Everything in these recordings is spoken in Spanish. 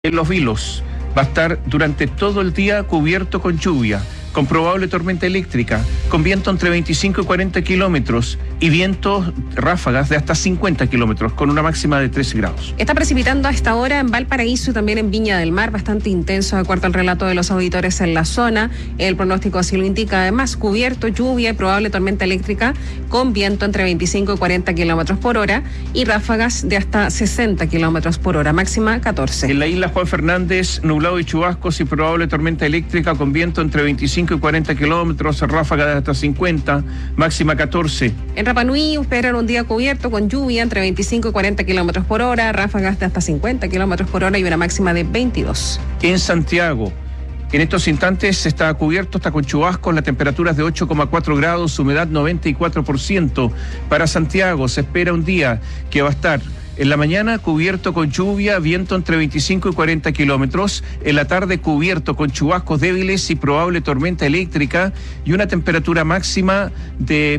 En Los Vilos va a estar durante todo el día cubierto con lluvia, con probable tormenta eléctrica, con viento entre 25 y 40 kilómetros y vientos ráfagas de hasta 50 kilómetros, con una máxima de 13 grados. Está precipitando a esta hora en Valparaíso y también en Viña del Mar, bastante intenso de acuerdo al relato de los auditores en la zona. El pronóstico así lo indica, además cubierto, lluvia y probable tormenta eléctrica con viento entre 25 y 40 kilómetros por hora y ráfagas de hasta 60 kilómetros por hora, máxima 14. En la isla Juan Fernández, nublado y chubascos y probable tormenta eléctrica con viento entre 25 y 40 kilómetros, ráfaga de hasta 50, máxima 14. En Rapa Nui esperan un día cubierto con lluvia entre 25 y 40 kilómetros por hora, ráfagas de hasta 50 kilómetros por hora y una máxima de 22. En Santiago, en estos instantes está cubierto, está con chubascos, la temperatura es de 8,4 grados, humedad 94%. Para Santiago se espera un día que va a estar en la mañana cubierto con lluvia, viento entre 25 y 40 kilómetros. En la tarde cubierto con chubascos débiles y probable tormenta eléctrica y una temperatura máxima de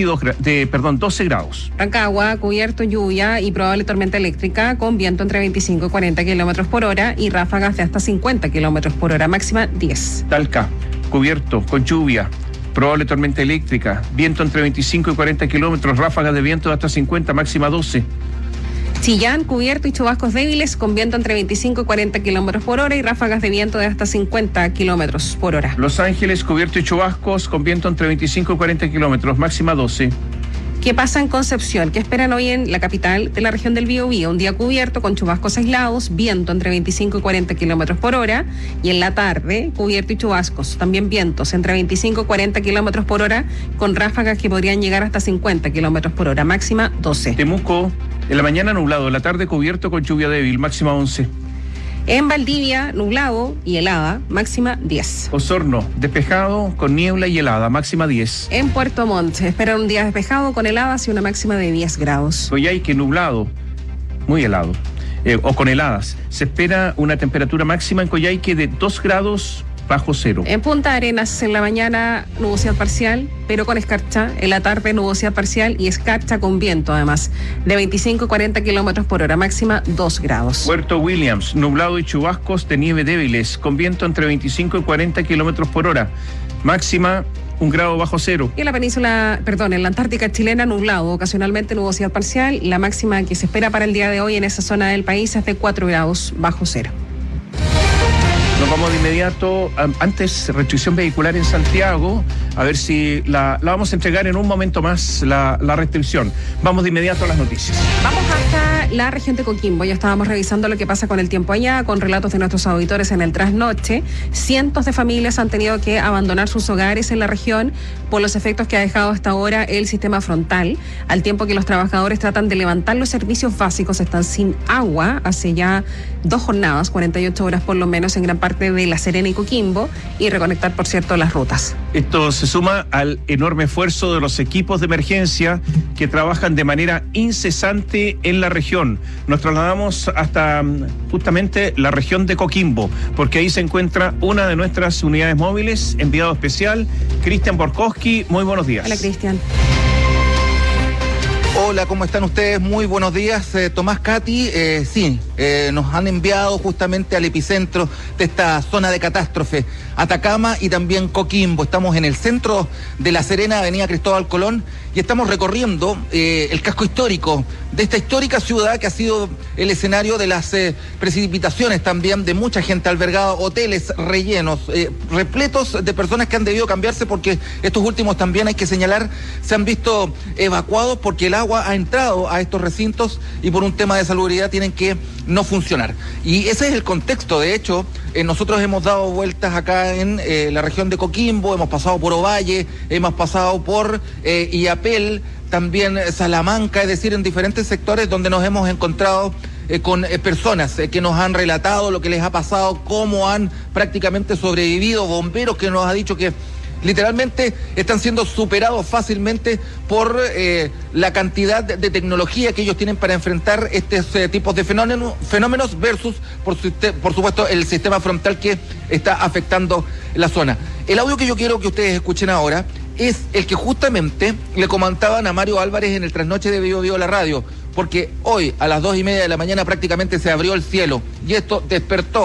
12 grados. Rancagua, cubierto, lluvia y probable tormenta eléctrica con viento entre 25 y 40 kilómetros por hora y ráfagas de hasta 50 kilómetros por hora, máxima 10. Talca, cubierto con lluvia, probable tormenta eléctrica, viento entre 25 y 40 kilómetros, ráfagas de viento de hasta 50, máxima 12. Chillán, cubierto y chubascos débiles con viento entre 25 y 40 kilómetros por hora y ráfagas de viento de hasta 50 kilómetros por hora. Los Ángeles, cubierto y chubascos con viento entre 25 y 40 kilómetros, máxima 12. ¿Qué pasa en Concepción? ¿Qué esperan hoy en la capital de la región del Biobío? Un día cubierto con chubascos aislados, viento entre 25 y 40 kilómetros por hora y en la tarde cubierto y chubascos, también vientos entre 25 y 40 kilómetros por hora con ráfagas que podrían llegar hasta 50 kilómetros por hora, máxima 12. Temuco, en la mañana nublado, en la tarde cubierto con lluvia débil, máxima 11. En Valdivia, nublado y helada, máxima 10. Osorno, despejado con niebla y helada, máxima 10. En Puerto Montt, se espera un día despejado con heladas y una máxima de 10 grados. Coyhaique, nublado, muy helado, o con heladas. Se espera una temperatura máxima en Coyhaique de 2 grados bajo cero. En Punta Arenas, en la mañana, nubosidad parcial, pero con escarcha. En la tarde, nubosidad parcial y escarcha con viento, además, de 25 a 40 kilómetros por hora, máxima 2 grados. Puerto Williams, nublado y chubascos de nieve débiles, con viento entre 25 y 40 kilómetros por hora, máxima 1 grado bajo cero. Y en la en la Antártica chilena, nublado, ocasionalmente nubosidad parcial. La máxima que se espera para el día de hoy en esa zona del país es de 4 grados bajo cero. Nos vamos de inmediato, antes restricción vehicular en Santiago, a ver si la vamos a entregar en un momento más, la restricción. Vamos de inmediato a las noticias. Vamos hasta la región de Coquimbo, ya estábamos revisando lo que pasa con el tiempo allá, con relatos de nuestros auditores en el trasnoche. Cientos de familias han tenido que abandonar sus hogares en la región por los efectos que ha dejado hasta ahora el sistema frontal, al tiempo que los trabajadores tratan de levantar los servicios básicos, están sin agua hace ya 2 jornadas, 48 horas por lo menos en gran parte de La Serena y Coquimbo, y reconectar, por cierto, las rutas. Esto se suma al enorme esfuerzo de los equipos de emergencia que trabajan de manera incesante en la región. Nos trasladamos hasta justamente la región de Coquimbo, porque ahí se encuentra una de nuestras unidades móviles, enviado especial, Cristian Borkowski. Muy buenos días. Hola, Cristian. Hola, ¿cómo están ustedes? Muy buenos días, Tomás, Katy. Nos han enviado justamente al epicentro de esta zona de catástrofe, Atacama y también Coquimbo. Estamos en el centro de La Serena, avenida Cristóbal Colón, y estamos recorriendo el casco histórico de esta histórica ciudad que ha sido el escenario de las precipitaciones también de mucha gente albergada, hoteles rellenos, repletos de personas que han debido cambiarse porque estos últimos también, hay que señalar, se han visto evacuados porque el agua ha entrado a estos recintos y por un tema de salubridad tienen que no funcionar. Y ese es el contexto. De hecho, nosotros hemos dado vueltas acá en la región de Coquimbo, hemos pasado por Ovalle, hemos pasado por Illapel, también Salamanca, es decir, en diferentes sectores donde nos hemos encontrado con personas que nos han relatado lo que les ha pasado, cómo han prácticamente sobrevivido, bomberos que nos ha dicho que literalmente están siendo superados fácilmente por la cantidad de tecnología que ellos tienen para enfrentar estos tipos de fenómenos versus, por supuesto, el sistema frontal que está afectando la zona. El audio que yo quiero que ustedes escuchen ahora es el que justamente le comentaban a Mario Álvarez en el trasnoche de Bio Bio la radio. porque hoy a las 2:30 de la mañana prácticamente se abrió el cielo y esto despertó